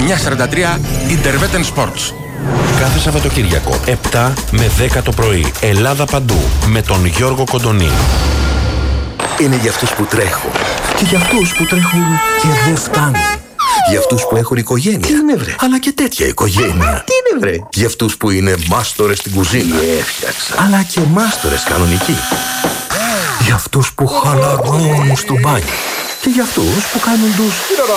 943 Interveten Sports. Κάθε Σαββατοκύριακο 7 με 10 το πρωί. Ελλάδα παντού με τον Γιώργο Κοντονή. Είναι για αυτούς που τρέχουν και για αυτούς που τρέχουν και δεν φτάνουν. Για αυτούς που έχουν οικογένεια. Τι είναι βρε? Αλλά και τέτοια οικογένεια. Τι είναι βρε? Για αυτούς που είναι μάστορες στην κουζίνα. Έφτιαξα. Αλλά και μάστορες κανονικοί. Για αυτούς που χαλαρώνουν στο μπάνιο. Και για αυτούς που κάνουν τους